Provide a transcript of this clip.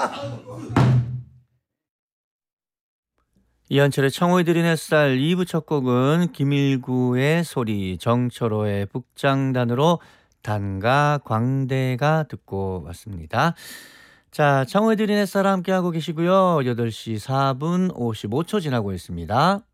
이한철의 청호에 드린 햇살 2부 첫 곡은 김일구의 소리, 정철호의 북장단으로 단가 광대가 듣고 왔습니다. 자, 청호에 드린 햇살 함께하고 계시고요. 8시 4분 55초 지나고 있습니다.